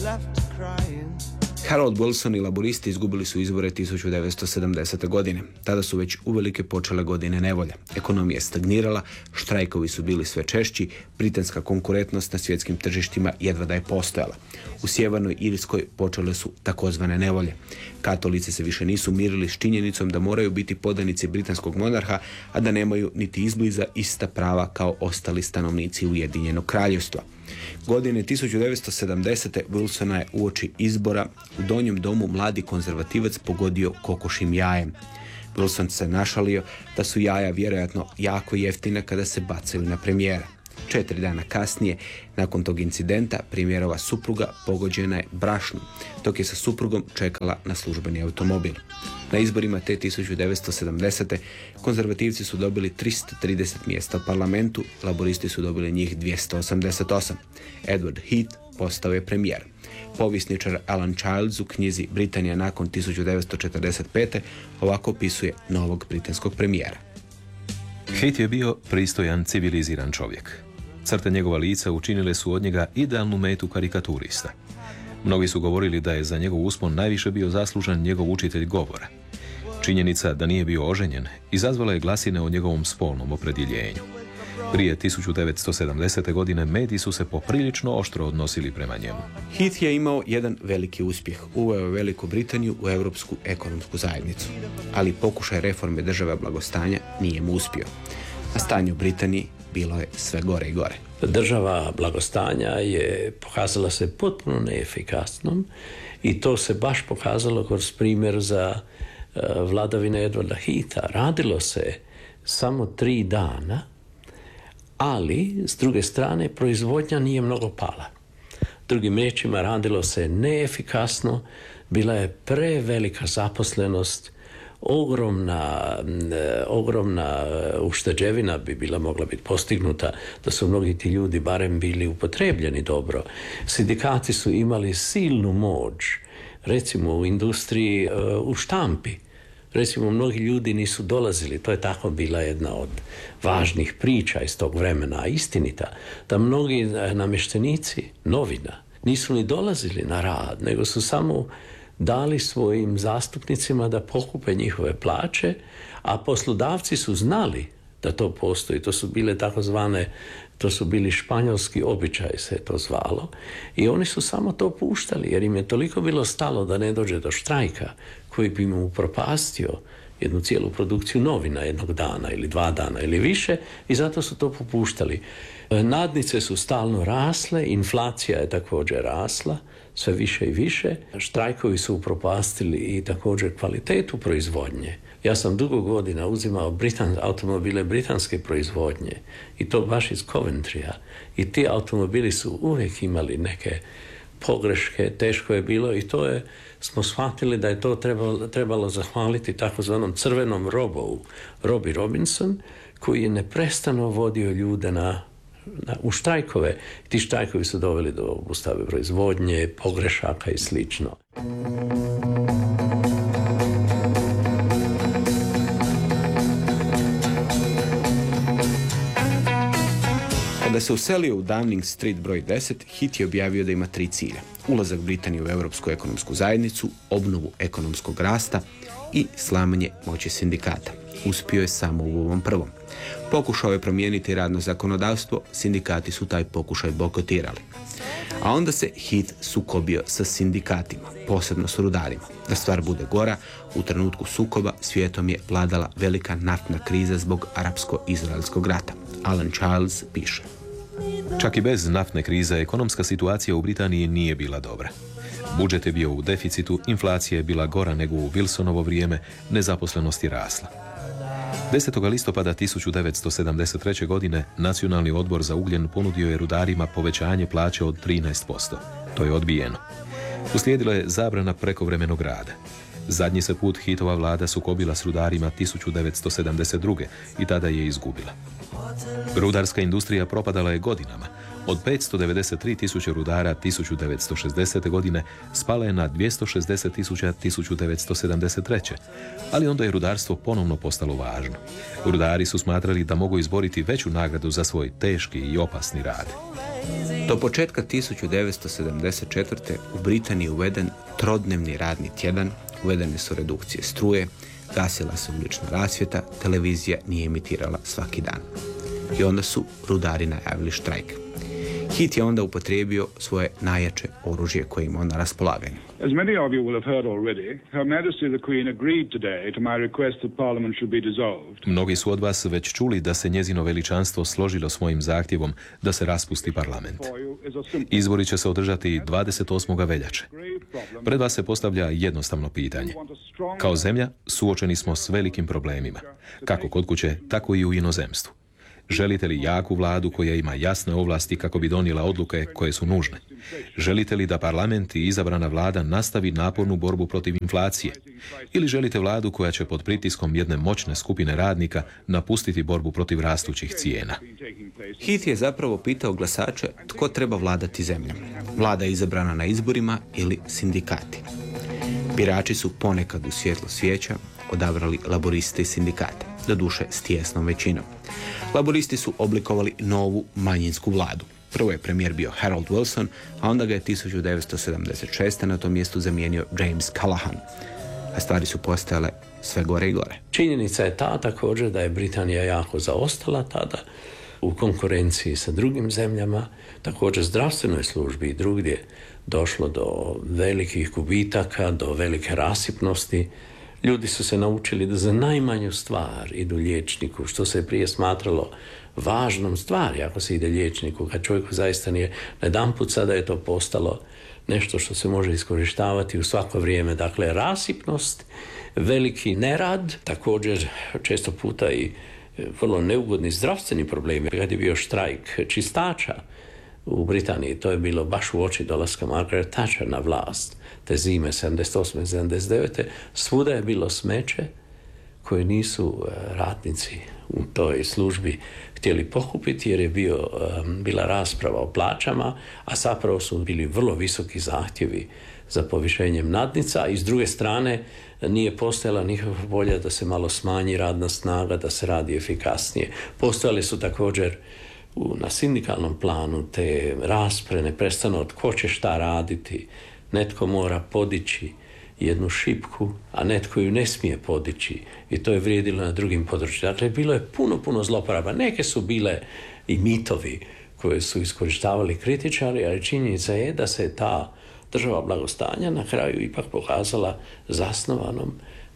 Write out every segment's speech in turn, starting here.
Harold Wilson i laboristi izgubili su izbore 1970. godine. Tada su već uvelike počele godine nevolja. Ekonomija je stagnirala, štrajkovi su bili sve češći, britanska konkurentnost na svjetskim tržištima jedva da je postojala. U Sjevernoj Irskoj počele su takozvane nevolje. Katolici se više nisu mirili s činjenicom da moraju biti podanici britanskog monarha, a da nemaju niti izbliza ista prava kao ostali stanovnici Ujedinjenog kraljevstva. Godine 1970. Wilsona je uoči izbora u Donjem domu mladi konzervativac pogodio kokošim jajem. Wilson se našalio da su jaja vjerojatno jako jeftina kada se bacaju na premijera. 4 dana kasnije, nakon tog incidenta, premijerova supruga pogođena je brašnom, dok je sa suprugom čekala na službeni automobil. Na izborima te 1970. konzervativci su dobili 330 mjesta u parlamentu, laboristi su dobili njih 288. Edward Heath postao je premijer. Povjesničar Alan Childs u knjizi Britanija nakon 1945. ovako opisuje novog britanskog premijera. Heath je bio pristojan, civiliziran čovjek. Crte njegova lica učinile su od njega idealnu metu karikaturista. Mnogi su govorili da je za njegov uspon najviše bio zaslužan njegov učitelj govora. Činjenica da nije bio oženjen izazvala je glasine o njegovom spolnom opredjeljenju. Prije 1970. godine mediji su se poprilično oštro odnosili prema njemu. Heath je imao jedan veliki uspjeh. Uveo je Veliku Britaniju u Europsku ekonomsku zajednicu. Ali pokušaj reforme države blagostanja nije mu uspio. A stanje u Britaniji bilo je sve gore i gore. Država blagostanja je pokazala se potpuno neefikasnom i to se baš pokazalo kroz primjer za vladavine Edwarda Heatha. Radilo se samo 3 dana, ali s druge strane proizvodnja nije mnogo pala. Drugim riječima, radilo se neefikasno, bila je prevelika zaposlenost, ogromna ušteđevina bi bila mogla biti postignuta da su mnogi ti ljudi barem bili upotrebljeni dobro. Sindikati su imali silnu moć, recimo u industriji, u štampi. Recimo, mnogi ljudi nisu dolazili, to je tako bila jedna od važnih priča iz tog vremena, istinita, da mnogi namještenici novina nisu ni dolazili na rad, nego su samo dali svojim zastupnicima da pokupe njihove plaće, a poslodavci su znali da to postoji. To su bile to su bili španjolski običaj, se je to zvalo, i oni su samo to puštali, jer im je toliko bilo stalo da ne dođe do štrajka koji bi mu upropastio jednu cijelu produkciju novina jednog dana ili 2 dana ili više, i zato su to popuštali. Nadnice su stalno rasle, inflacija je također rasla, sve više i više. Štrajkovi su upropastili i također kvalitetu proizvodnje. Ja sam dugo godina uzimao automobile britanske proizvodnje i to baš iz Coventrya. I ti automobili su uvijek imali neke pogreške, teško je bilo, i smo shvatili da je to trebalo zahvaliti takozvanom crvenom Robbie Robinson, koji je neprestano vodio ljude u štrajkove. Ti štrajkovi su doveli do obustave proizvodnje, pogrešaka i slično. Kada se uselio u Downing Street broj 10, Heath je objavio da ima 3 cilja. Ulazak Britanije u Europsku ekonomsku zajednicu, obnovu ekonomskog rasta i slamanje moći sindikata. Uspio je samo u ovom prvom. Pokušao je promijeniti radno zakonodavstvo, sindikati su taj pokušaj bojkotirali. A onda se Heath sukobio sa sindikatima, posebno s rudarima. Da stvar bude gora, u trenutku sukoba svijetom je vladala velika naftna kriza zbog arapsko-izraelskog rata. Alan Childs piše: čak i bez naftne krize, ekonomska situacija u Britaniji nije bila dobra. Budžet je bio u deficitu, inflacija je bila gora nego u Wilsonovo vrijeme, nezaposlenost je rasla. 10. listopada 1973. godine Nacionalni odbor za ugljen ponudio je rudarima povećanje plaće od 13%. To je odbijeno. Uslijedila je zabrana prekovremenog rada. Zadnji se put Heathova vlada sukobila s rudarima 1972. i tada je izgubila. Rudarska industrija propadala je godinama. Od 593.000 rudara 1960. godine spala je na 260.000 1973. Ali onda je rudarstvo ponovno postalo važno. Rudari su smatrali da mogu izboriti veću nagradu za svoj teški i opasni rad. Do početka 1974. u Britaniji je uveden trodnevni radni tjedan, uvedene su redukcije struje, gasila se ulična rasvjeta, televizija nije emitirala svaki dan. I onda su rudari najavili štrajk. Heath je onda upotrijebio svoje najjače oružje koje ima na raspolaganju. As many of you will have heard already, Her Majesty the Queen agreed today to my request that Parliament should be dissolved. Mnogi su od vas već čuli da se njezino veličanstvo složilo s mojim zahtjevom da se raspusti parlament. Izbori će se održati 28. veljače. Pred vas se postavlja jednostavno pitanje. Kao zemlja suočeni smo s velikim problemima, kako kod kuće, tako i u inozemstvu. Želite li jaku vladu koja ima jasne ovlasti kako bi donijela odluke koje su nužne? Želite li da parlament i izabrana vlada nastavi napornu borbu protiv inflacije? Ili želite vladu koja će pod pritiskom jedne moćne skupine radnika napustiti borbu protiv rastućih cijena? Heath je zapravo pitao glasače tko treba vladati zemljom. Vlada je izabrana na izborima ili sindikati. Birači su ponekad u svjetlo svijeća odabrali laboriste i sindikate, doduše s tijesnom većinom. Laboristi su oblikovali novu manjinsku vladu. Prvo je premijer bio Harold Wilson, a onda ga je 1976. na tom mjestu zamijenio James Callaghan. A stvari su postajale sve gore i gore. Činjenica je ta također da je Britanija jako zaostala tada u konkurenciji sa drugim zemljama, također zdravstvenoj službi i drugdje došlo do velikih gubitaka, do velike rasipnosti. Ljudi su se naučili da za najmanju stvar idu liječniku, što se prije smatralo važnom stvari ako se ide liječniku, kad čovjeku zaista nije. Najedanput sada je to postalo nešto što se može iskorištavati u svako vrijeme. Dakle, rasipnost, veliki nerad, također često puta i vrlo neugodni zdravstveni problemi. Kad je bio štrajk čistača u Britaniji, to je bilo baš u oči dolaska Margaret Thatcher na vlast, te zime 78. 79. Svuda je bilo smeće koje nisu ratnici u toj službi htjeli pokupiti jer je bila rasprava o plaćama, a zapravo su bili vrlo visoki zahtjevi za povišenjem nadnica i s druge strane nije postojala nikakva volja da se malo smanji radna snaga, da se radi efikasnije. Postojali su također na sindikalnom planu te rasprave neprestano tko će šta raditi. Netko mora podići jednu šipku, a netko ju ne smije podići. I to je vrijedilo na drugim područjima. Dakle, bilo je puno zloporaba. Neke su bile i mitovi koje su iskorištavali kritičari, ali činjenica je da se ta država blagostanja na kraju ipak pokazala zasnovanom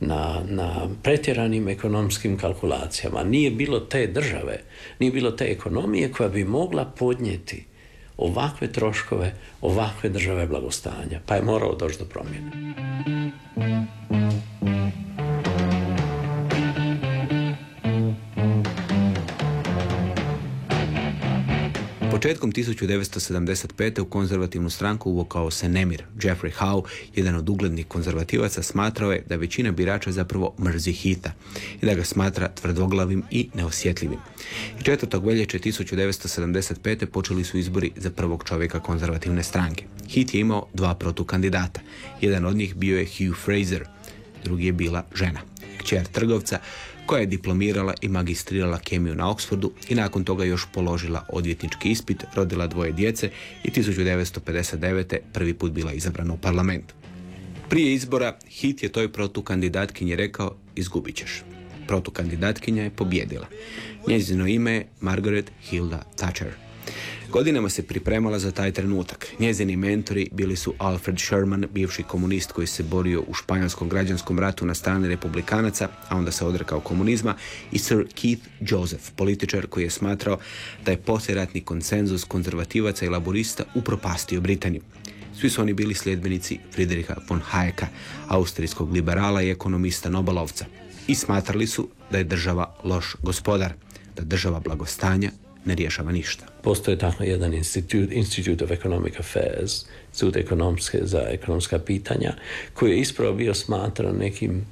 na pretjeranim ekonomskim kalkulacijama. Nije bilo te države, nije bilo te ekonomije koja bi mogla podnijeti ovakve troškove, ovakve države blagostanja. Pa je morao doći do promjene. Početkom 1975. u konzervativnu stranku uvukao se nemir. Jeffrey Howe, jedan od uglednih konzervativaca, smatrao je da većina birača zapravo mrzi Heatha i da ga smatra tvrdoglavim i neosjetljivim. I 4. veljače 1975. počeli su izbori za prvog čovjeka konzervativne stranke. Heath je imao 2 protukandidata. Jedan od njih bio je Hugh Fraser, drugi je bila žena, kćer trgovca, koja je diplomirala i magistrirala kemiju na Oxfordu i nakon toga još položila odvjetnički ispit, rodila 2 djece i 1959. prvi put bila izabrana u parlament. Prije izbora Heath je toj protukandidatkinji rekao: izgubit ćeš. Protukandidatkinja je pobjedila. Njezino ime je Margaret Hilda Thatcher. Godinama se pripremala za taj trenutak. Njezini mentori bili su Alfred Sherman, bivši komunist koji se borio u španjolskom građanskom ratu na strani republikanaca, a onda se odrekao komunizma, i Sir Keith Joseph, političar koji je smatrao da je poslijeratni konsenzus konzervativaca i laborista upropastio Britaniju. Svi su oni bili sljedbenici Friedricha von Hayeka, austrijskog liberala i ekonomista Nobelovca, i smatrali su da je država loš gospodar, da država blagostanja ne rješava ništa. Postoje tako jedan Institute of Economic Affairs, sud za ekonomska pitanja, koji je ispravo bio smatran nekim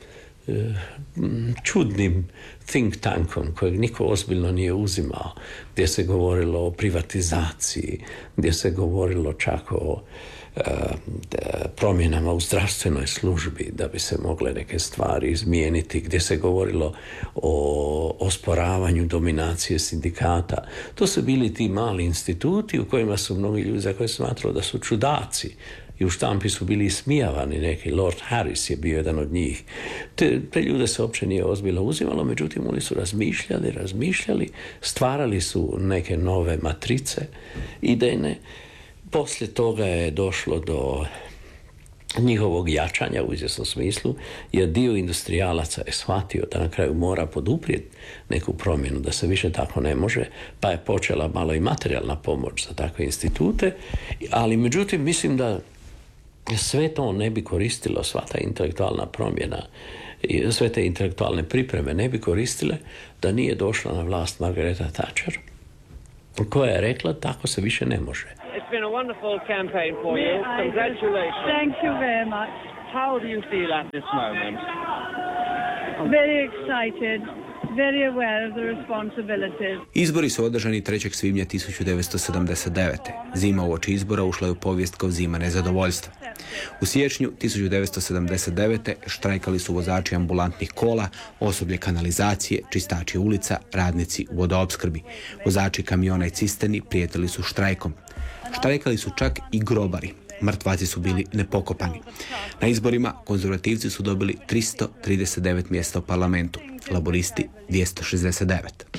čudnim think tankom kojeg niko ozbiljno nije uzimao, gdje se govorilo o privatizaciji, gdje se govorilo čak o promjenama u zdravstvenoj službi da bi se mogle neke stvari izmijeniti, gdje se govorilo o osporavanju dominacije sindikata. To su bili ti mali instituti u kojima su mnogi ljudi za koje se smatralo da su čudaci. I u štampi su bili ismijavani neki. Lord Harris je bio jedan od njih. Te ljude se uopće nije ozbiljno uzimalo, međutim oni su razmišljali, stvarali su neke nove matrice idejne. Poslije toga je došlo do njihovog jačanja u izvjesnom smislu, jer dio industrijalaca je shvatio da na kraju mora poduprijeti neku promjenu, da se više tako ne može, pa je počela malo i materijalna pomoć za takve institute, ali međutim mislim da sve to ne bi koristilo, sva ta intelektualna promjena i sve te intelektualne pripreme ne bi koristile da nije došla na vlast Margareta Thatcher, koja je rekla tako se više ne može. It's been a wonderful campaign for you. Congratulations. Thank you very much. How do you feel at this moment? Very excited, very aware of the responsibilities. Izbori su održani 3. svibnja 1979. Zima uoči izbora ušla je u povijest kao zima nezadovoljstva. U siječnju 1979. štrajkali su vozači ambulantnih kola, osoblje kanalizacije, čistači ulica, radnici u vodoopskrbi. Vozači kamiona i cisterni prijetili su štrajkom. Štrajkali su čak i grobari. Mrtvaci su bili nepokopani. Na izborima konzervativci su dobili 339 mjesta u parlamentu, laboristi 269.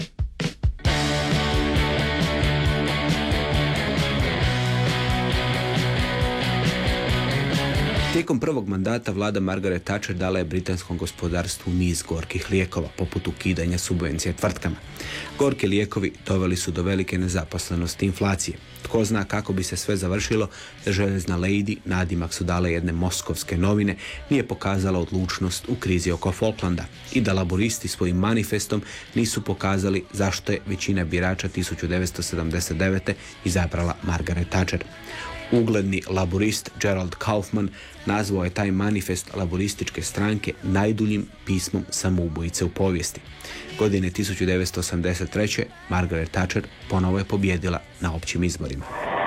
Tijekom prvog mandata vlada Margaret Thatcher dala je britanskom gospodarstvu niz gorkih lijekova, poput ukidanja subvencija tvrtkama. Gorki lijekovi doveli su do velike nezaposlenosti i inflacije. Tko zna kako bi se sve završilo da željezna lady, nadimak su dale jedne moskovske novine, nije pokazala odlučnost u krizi oko Falklanda i da laboristi svojim manifestom nisu pokazali zašto je većina birača 1979. izabrala Margaret Thatcher. Ugledni laborist Gerald Kaufman nazvao je taj manifest laborističke stranke najduljim pismom samoubojice u povijesti. Godine 1983. Margaret Thatcher ponovo je pobijedila na općim izborima.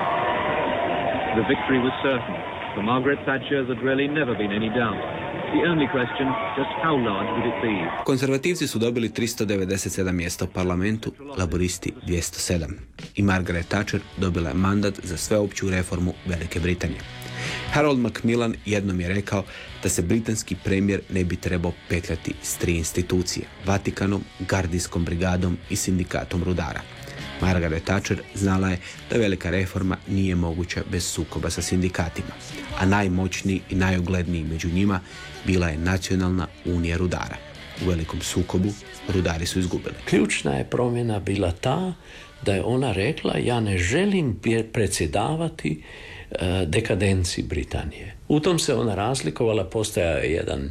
The victory was certain. For Margaret Thatcher there'd really never been any doubt. The only question, just how large would it be? Konzervativci su dobili 397 mjesta u parlamentu, laboristi 207. I Margaret Thatcher dobila je mandat za sveopću reformu Velike Britanije. Harold Macmillan jednom je rekao da se britanski premijer ne bi trebao petljati s 3 institucije, Vatikanom, gardijskom brigadom i sindikatom rudara. Margaret Thatcher znala je da velika reforma nije moguća bez sukoba sa sindikatima, a najmoćniji i najugledniji među njima bila je Nacionalna unija rudara. U velikom sukobu rudari su izgubili. Ključna je promjena bila ta da je ona rekla ja ne želim predsjedavati dekadenciji Britanije. U tom se ona razlikovala, postojao je jedan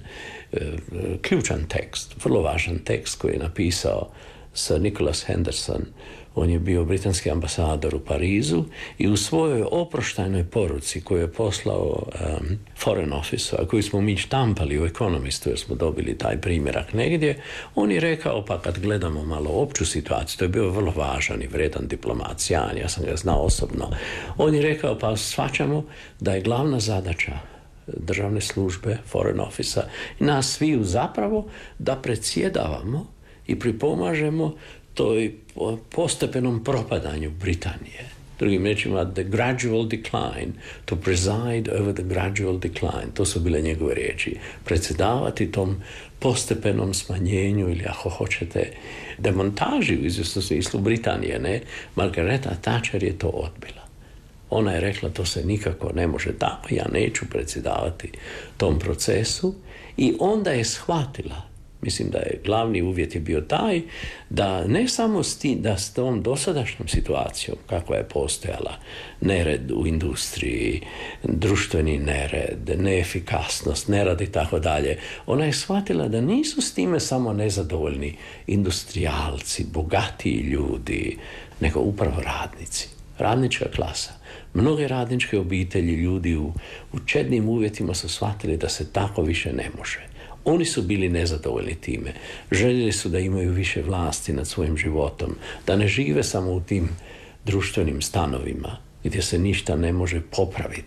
ključan tekst, vrlo važan tekst koji je napisao Sir Nicholas Henderson. On je bio britanski ambasador u Parizu i u svojoj oproštajnoj poruci koju je poslao Foreign Office, a koju smo mi štampali u Economistu jer smo dobili taj primjerak negdje, on je rekao, pa kad gledamo malo opću situaciju, to je bio vrlo važan i vredan diplomat, sjajan, ja sam ga znao osobno, on je rekao, pa shvaćamo da je glavna zadaća državne službe, Foreign Office i nas sviju zapravo da predsjedavamo i pripomažemo toj postepenom propadanju Britanije. Drugim rečima, the gradual decline, to preside over the gradual decline. To su bile njegove riječi. Predsjedavati tom postepenom smanjenju ili ako hoćete demontaži u izvjesnom smislu Britanije, ne? Margareta Thatcher je to odbila. Ona je rekla to se nikako ne može tako, ja neću predsjedavati tom procesu i onda je shvatila, mislim da je glavni uvjet je bio taj da ne samo da s tom dosadašnjom situacijom kakva je postojala, nered u industriji, društveni nered, neefikasnost, nerad i tako dalje, ona je shvatila da nisu s time samo nezadovoljni industrijalci, bogatiji ljudi, nego upravo radnici, radnička klasa. Mnoge radničke obitelji, ljudi u čednim uvjetima su shvatili da se tako više ne može. Oni su bili nezadovoljni time. Željeli su da imaju više vlasti nad svojim životom, da ne žive samo u tim društvenim stanovima gdje se ništa ne može popraviti,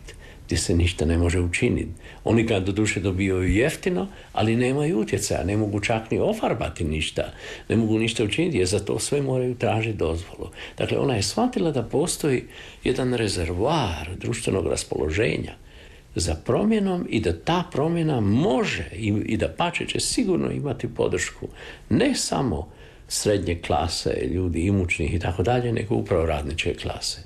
gdje se ništa ne može učiniti. Oni ga doduše dobijaju jeftino, ali nemaju utjecaja, ne mogu čak ni ofarbati ništa, ne mogu ništa učiniti, jer za to sve moraju tražiti dozvolu. Dakle, ona je shvatila da postoji jedan rezervoar društvenog raspoloženja za promjenom i da ta promjena može i da pače će sigurno imati podršku ne samo srednje klase, ljudi imućnih i tako dalje, nego upravo radničke klase.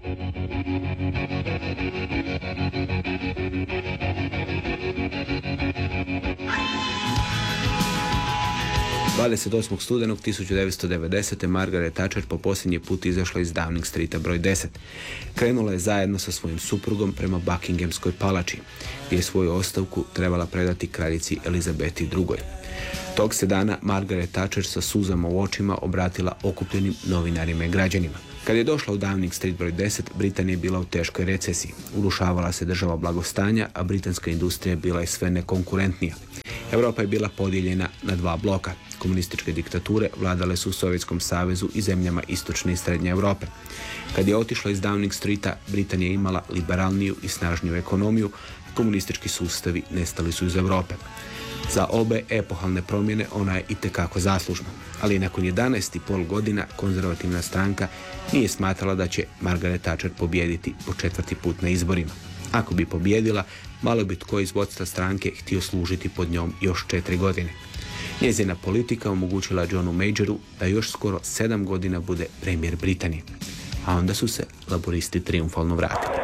...28. studenog 1990. Margaret Thatcher po posljednji put izašla iz Downing Streeta broj 10. Krenula je zajedno sa svojim suprugom prema Buckinghamskoj palači, gdje je svoju ostavku trebala predati kraljici Elizabeti II. Tog se dana Margaret Thatcher sa suzama u očima obratila okupljenim novinarima i građanima. Kad je došla u Downing Street broj 10, Britanija je bila u teškoj recesiji. Urušavala se država blagostanja, a britanska industrija bila je sve nekonkurentnija. Europa je bila podijeljena na dva bloka. Komunističke diktature vladale su u Sovjetskom savezu i zemljama istočne i srednje Europe. Kad je otišla iz Downing Streeta, Britanija je imala liberalniju i snažniju ekonomiju, a komunistički sustavi nestali su iz Europe. Za obe epohalne promjene ona je itekako zaslužna, ali nakon 11,5 godina konzervativna stranka nije smatrala da će Margaret Thatcher pobijediti po 4. put na izborima. Ako bi pobijedila, malo bi tko iz vodstva stranke htio služiti pod njom još 4 godine. Njezina politika omogućila Johnu Majoru da još skoro 7 godina bude premijer Britanije, a onda su se laboristi triumfalno vratili.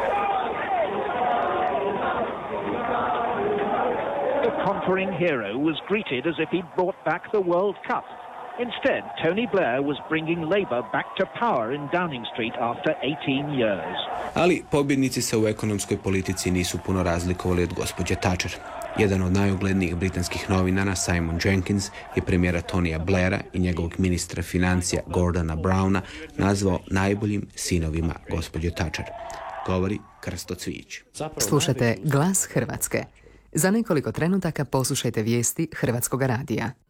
Conquering hero was greeted as if he'd brought back the World Cup. Instead, Tony Blair was bringing Labour back to power in Downing Street after 18 years. Ali pobjednici se u ekonomskoj politici nisu puno razlikovali od gospođe Thatcher. Jedan od najuglednijih britanskih novinara, Simon Jenkins, je premijera Tonija Blaira i njegovog ministra financija Gordona Browna nazvao najboljim sinovima gospođe Thatcher. Govori Krsto Cvijić. Slušate Glas Hrvatske. Za nekoliko trenutaka poslušajte vijesti Hrvatskog radija.